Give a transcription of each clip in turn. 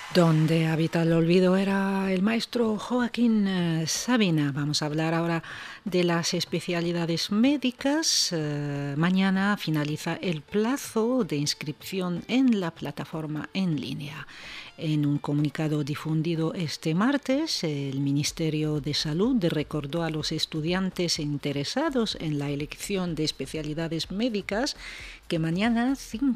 Donde habita el olvido era el maestro Joaquín Sabina. Vamos a hablar ahora de las especialidades médicas. Mañana finaliza el plazo de inscripción en la plataforma en línea. En un comunicado difundido este martes, el Ministerio de Salud recordó a los estudiantes interesados en la elección de especialidades médicas que mañana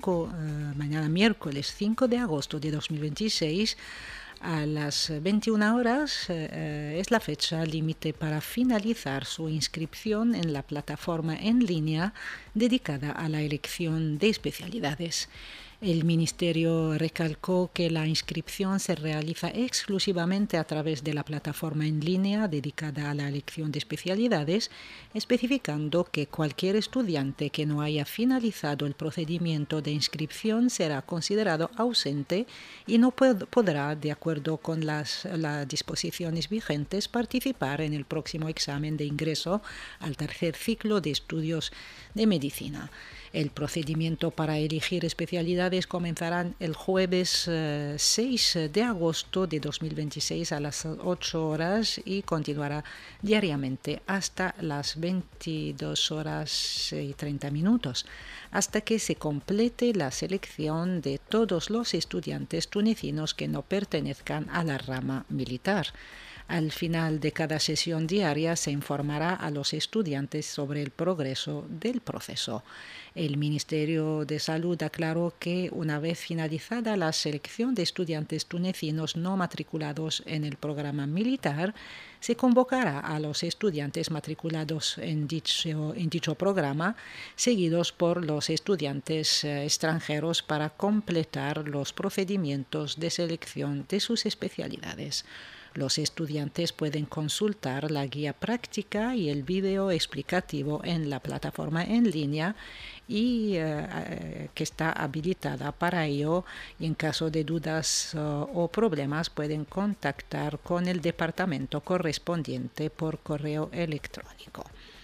miércoles 5 de agosto de 2026 a las 21 horas es la fecha límite para finalizar su inscripción en la plataforma en línea dedicada a la elección de especialidades. El Ministerio recalcó que la inscripción se realiza exclusivamente a través de la plataforma en línea dedicada a la elección de especialidades, especificando que cualquier estudiante que no haya finalizado el procedimiento de inscripción será considerado ausente y no podrá, de acuerdo con las disposiciones vigentes, participar en el próximo examen de ingreso al tercer ciclo de estudios de medicina. El procedimiento para elegir especialidades comenzará el jueves 6 de agosto de 2026 a las 8 horas y continuará diariamente hasta las 22 horas y 30 minutos, hasta que se complete la selección de todos los estudiantes tunecinos que no pertenezcan a la rama militar. Al final de cada sesión diaria se informará a los estudiantes sobre el progreso del proceso. El Ministerio de Salud aclaró que una vez finalizada la selección de estudiantes tunecinos no matriculados en el programa militar, se convocará a los estudiantes matriculados en dicho programa, seguidos por los estudiantes extranjeros para completar los procedimientos de selección de sus especialidades. Los estudiantes pueden consultar la guía práctica y el vídeo explicativo en la plataforma en línea y que está habilitada para ello, y en caso de dudas o problemas pueden contactar con el departamento correspondiente por correo electrónico.